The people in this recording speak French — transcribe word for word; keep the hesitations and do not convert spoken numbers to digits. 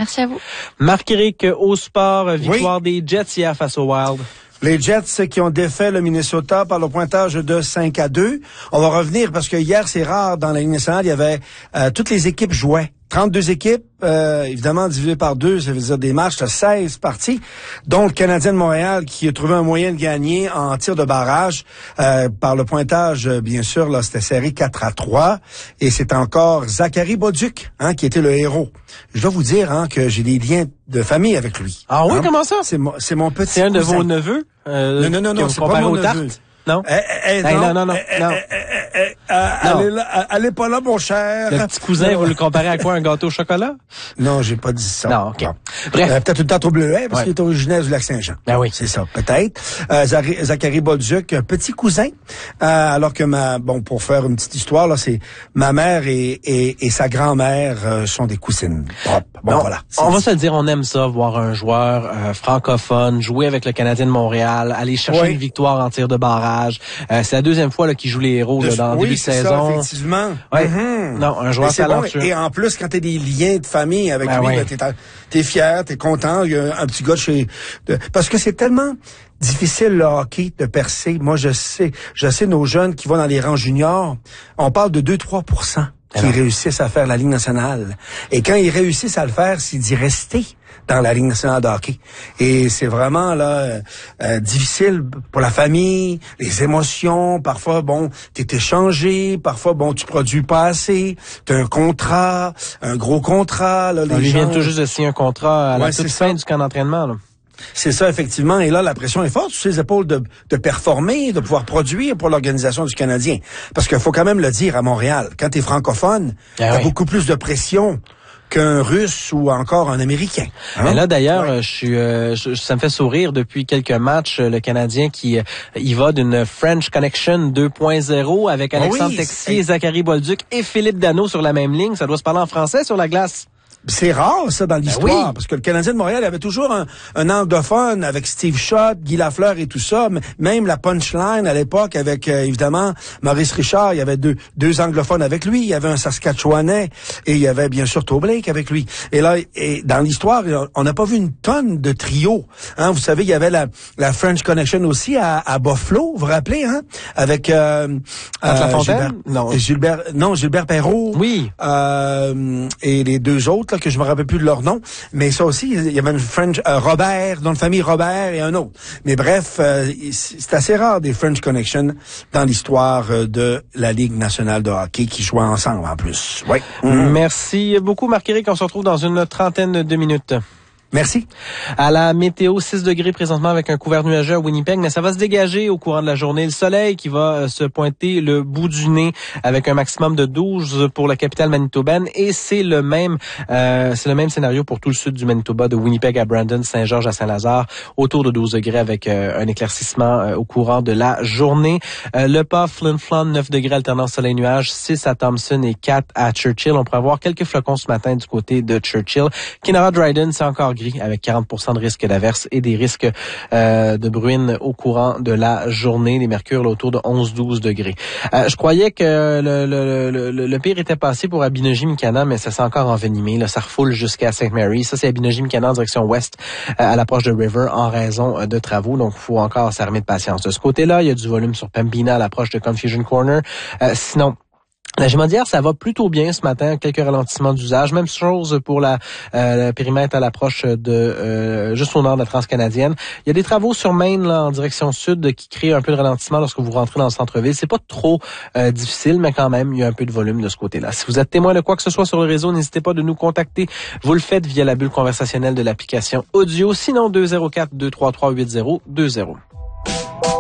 Merci à vous. Marc-Éric, au sport, victoire oui. des Jets hier face aux Wild. Les Jets qui ont défait le Minnesota par le pointage de cinq à deux. On va revenir parce que hier, c'est rare dans la Ligue nationale, il y avait euh, toutes les équipes jouaient. trente-deux équipes, euh, évidemment divisé par deux, ça veut dire des matchs de seize parties, dont le Canadien de Montréal qui a trouvé un moyen de gagner en tir de barrage euh, par le pointage, bien sûr, là c'était serré quatre à trois, et c'est encore Zachary Bolduc hein, qui était le héros. Je dois vous dire hein, que j'ai des liens de famille avec lui. Ah oui, hein? comment ça? C'est mon, c'est mon petit C'est un de cousin. vos neveux? Euh, non, non, non, non, c'est pas mon neveu. Non? Eh, eh, hey, non, non, non, non, eh, non. Eh, eh, eh, eh, euh, non. Allez, là, allez pas là, mon cher. Le petit cousin, vous le comparez à quoi? Un gâteau au chocolat? Non, j'ai pas dit ça. Non, OK. Non. Bref. Euh, peut-être une tarte au bleuet, parce ouais. qu'il est originaire du Lac-Saint-Jean. Ben oui. C'est ça, peut-être. Euh, Zachary, Zachary Bolduc, petit cousin. Euh, alors que ma, bon, pour faire une petite histoire, là, c'est ma mère et, et, et sa grand-mère euh, sont des cousines. Hop. Bon, non, voilà. On va se le dire, on aime ça, voir un joueur euh, francophone jouer avec le Canadien de Montréal, aller chercher oui. une victoire en tir de barrage. Euh, c'est la deuxième fois là, qu'il joue les héros là, dans le oui, début de c'est saison. Ça, effectivement. Ouais. Mm-hmm. Non, un joueur talentueux. Bon. Et en plus, quand t'as des liens de famille avec ben lui, oui. ben, t'es, t'es fier, t'es content. Il y a un petit gars de chez... De, parce que c'est tellement difficile le hockey de percer. Moi, je sais, je sais nos jeunes qui vont dans les rangs juniors, on parle de deux à trois pour cent qui Alors. réussissent à faire la Ligue nationale. Et quand ils réussissent à le faire, c'est d'y rester dans la Ligue nationale de hockey. Et c'est vraiment là euh, difficile pour la famille, les émotions. Parfois, bon, t'es échangé. Parfois, bon, tu produis pas assez. T'as un contrat, un gros contrat. Là, les On lui gens... vient tout juste de signer un contrat à la ouais, toute fin ça. du camp d'entraînement. Là. C'est ça, effectivement. Et là, la pression est forte sur ses épaules de, de performer, de pouvoir produire pour l'organisation du Canadien. Parce qu'il faut quand même le dire à Montréal, quand t'es francophone, il ah y a oui. beaucoup plus de pression qu'un Russe ou encore un Américain. Hein? Mais là, d'ailleurs, ouais. je suis, euh, je, ça me fait sourire depuis quelques matchs, le Canadien qui euh, y va d'une French Connection deux point zéro avec Alexandre oui, Texier, Zachary Bolduc et Philippe Danault sur la même ligne. Ça doit se parler en français sur la glace. C'est rare, ça, dans l'histoire, ben oui. parce que le Canadien de Montréal avait toujours un, un anglophone avec Steve Schott, Guy Lafleur et tout ça, même la punchline à l'époque avec, euh, évidemment, Maurice Richard, il y avait deux, deux anglophones avec lui, il y avait un Saskatchewanais et il y avait bien sûr Toe Blake avec lui. Et là, et dans l'histoire, on n'a pas vu une tonne de trios. Hein, vous savez, il y avait la, la French Connection aussi à, à Buffalo, vous vous rappelez, hein, avec euh, euh, Gilbert, non. Gilbert, non, Gilbert Perrault, oui, euh, et les deux autres. Là, que je me rappelle plus de leur nom, mais ça aussi, il y avait une French euh, Robert, dans la famille Robert et un autre. Mais bref, euh, c'est assez rare des French Connection dans l'histoire euh, de la Ligue nationale de hockey qui jouent ensemble en plus. Oui. Mmh. Merci beaucoup, Marc-Éric. On se retrouve dans une trentaine de minutes. Merci. À la météo, six degrés présentement avec un couvert nuageux à Winnipeg, mais ça va se dégager au courant de la journée. Le soleil qui va se pointer le bout du nez avec un maximum de douze pour la capitale manitobaine, et c'est le même euh, c'est le même scénario pour tout le sud du Manitoba, de Winnipeg à Brandon, Saint-Georges à Saint-Lazare, autour de douze degrés avec euh, un éclaircissement euh, au courant de la journée. Euh, le Pas, Flin Flon, neuf degrés alternant soleil-nuage, six à Thompson et quatre à Churchill. On pourrait avoir quelques flocons ce matin du côté de Churchill. Kenora-Dryden, c'est encore avec quarante pour cent de risque d'averse et des risques euh, de bruine au courant de la journée. Les mercures là, autour de onze à douze degrés. Euh, je croyais que le, le, le, le pire était passé pour Abinogi-Mikana, mais ça s'est encore envenimé. Là, ça refoule jusqu'à Saint Mary. Ça, c'est Abinogi-Mikana en direction ouest euh, à l'approche de River en raison euh, de travaux. Donc, il faut encore s'armer de patience. De ce côté-là, il y a du volume sur Pembina à l'approche de Confusion Corner. Euh, sinon, la Gémaudière, ça va plutôt bien ce matin, quelques ralentissements d'usage. Même chose pour la euh, le périmètre à l'approche de euh, juste au nord de la Transcanadienne. Il y a des travaux sur Main là en direction sud qui créent un peu de ralentissement lorsque vous rentrez dans le centre-ville. C'est pas trop euh, difficile, mais quand même, il y a un peu de volume de ce côté-là. Si vous êtes témoin de quoi que ce soit sur le réseau, n'hésitez pas de nous contacter. Vous le faites via la bulle conversationnelle de l'application audio. Sinon, deux zéro quatre, deux trois trois, huit zéro deux zéro.